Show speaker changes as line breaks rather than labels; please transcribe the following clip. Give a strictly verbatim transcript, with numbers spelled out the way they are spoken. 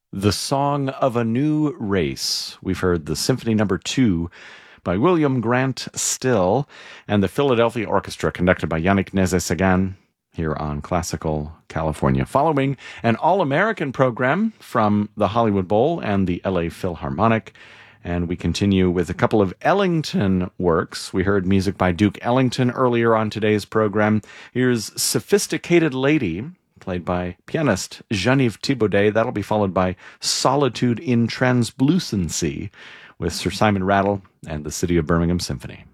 The Song of a New Race. We've heard the Symphony Number Two by William Grant Still and the Philadelphia Orchestra conducted by Yannick Nézet-Séguin here on Classical California. Following an all-American program from the Hollywood Bowl and the L A Philharmonic. And we continue with a couple of Ellington works. We heard music by Duke Ellington earlier on today's program. Here's Sophisticated Lady, played by pianist Geneviève Thibaudet. That'll be followed by Solitude in Translucency with Sir Simon Rattle and the City of Birmingham Symphony.